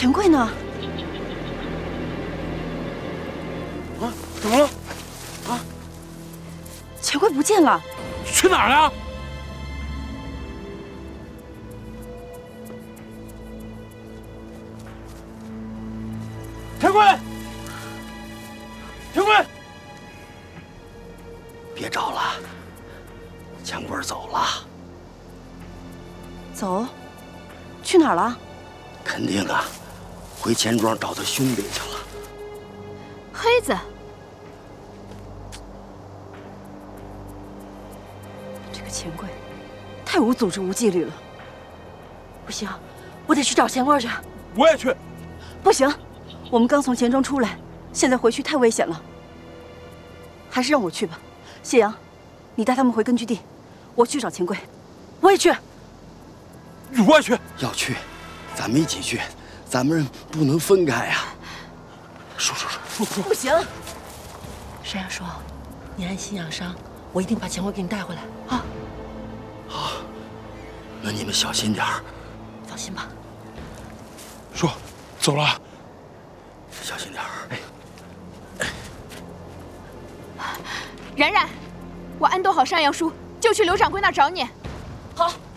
钱柜呢？ 啊，怎么了？啊， 钱柜不见了， 去哪儿了？钱柜，钱柜， 别找了，钱柜走了。 走，去哪儿了？ 肯定啊，回钱庄找他兄弟去了。 黑子， 这个钱柜太无组织无纪律了。不行，我得去找钱柜去。 我也去。 不行，我们刚从钱庄出来，现在回去太危险了。还是让我去吧。谢阳，你带他们回根据地，我去找钱柜。我也去。 我也去。 要去，咱们一起去，咱们不能分开呀。说， 不行。 山羊说：“你安心养伤，我一定把钱柜给你带回来啊。” 好，那你们小心点儿。 放心吧。 说，走了。 小心点儿。 冉冉，我安顿好山羊叔，就去刘掌柜那儿找你。 好。